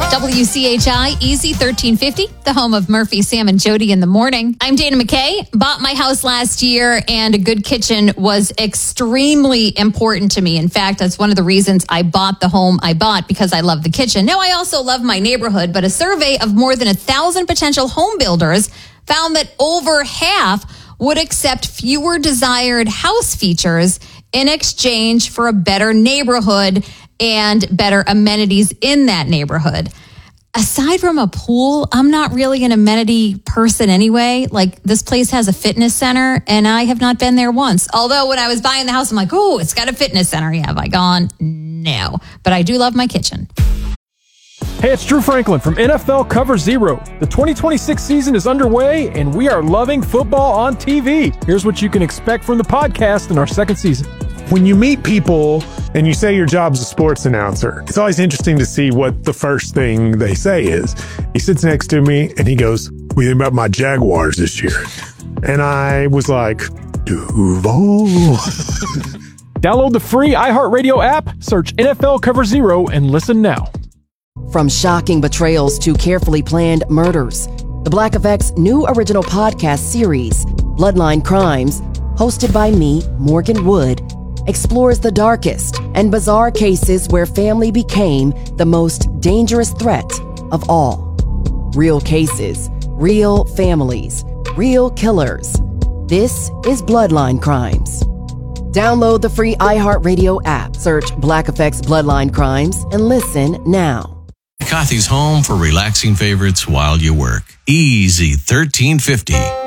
WCHI Easy 1350, the home of Murphy, Sam, and Jody in the morning. I'm Dana McKay. Bought my house last year, and a good kitchen was extremely important to me. In fact, that's one of the reasons I bought the home I bought, because I love the kitchen. Now, I also love my neighborhood, but a survey of more than 1,000 potential home builders found that over half would accept fewer desired house features in exchange for a better neighborhood and better amenities in that neighborhood. Aside from a pool, I'm not really an amenity person anyway. Like, this place has a fitness center, and I have not been there once. Although when I was buying the house, I'm like, oh, it's got a fitness center. Yeah, have I gone? No. But I do love my kitchen. Hey, it's Drew Franklin from NFL Cover Zero. The 2026 season is underway, and we are loving football on TV. Here's what you can expect from the podcast in our second season. When you meet people and you say your job's a sports announcer, it's always interesting to see what the first thing they say is. He sits next to me and he goes, "What do you think about my Jaguars this year?" And I was like, Duval. Download the free iHeartRadio app, search NFL Cover Zero, and listen now. From shocking betrayals to carefully planned murders, the Black Effect's new original podcast series, Bloodline Crimes, hosted by me, Morgan Wood, explores the darkest and bizarre cases where family became the most dangerous threat of all. Real cases, real families, real killers. This is Bloodline Crimes. Download the free iHeartRadio app, search Black Effect's Bloodline Crimes, and listen now. Kathy's home for relaxing favorites while you work. Easy 1350.